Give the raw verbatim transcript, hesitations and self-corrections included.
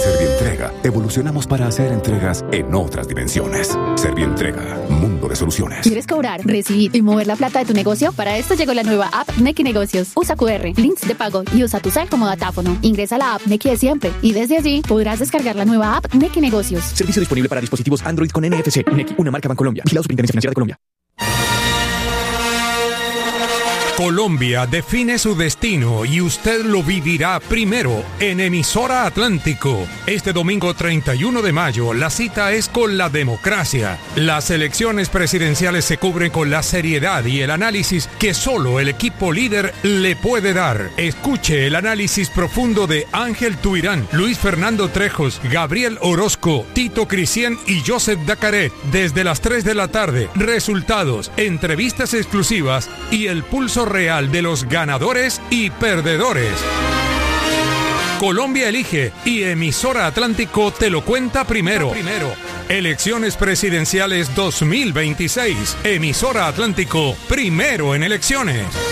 Servientrega, evolucionamos para hacer entregas en otras dimensiones. Servientrega, mundo de soluciones. ¿Quieres cobrar, recibir y mover la plata de tu negocio? Para esto llegó la nueva app Nequi Negocios. Usa cu erre, links de pago y usa tu cel como datáfono. Ingresa a la app Nequi de siempre y desde allí podrás descargar la nueva app Nequi Negocios. Servicio disponible para dispositivos Android con N F C. Nequi, una marca Bancolombia. Vigilado Superintendencia Financiera de Colombia. Colombia define su destino y usted lo vivirá primero en Emisora Atlántico. Este domingo treinta y uno de mayo, la cita es con la democracia. Las elecciones presidenciales se cubren con la seriedad y el análisis que solo el equipo líder le puede dar. Escuche el análisis profundo de Ángel Tuirán, Luis Fernando Trejos, Gabriel Orozco, Tito Cristian y Joseph Dacaret. Desde las tres de la tarde, resultados, entrevistas exclusivas y el pulso real de los ganadores y perdedores. Colombia elige y Emisora Atlántico te lo cuenta primero. primero. Elecciones presidenciales dos mil veintiséis. Emisora Atlántico, primero en elecciones.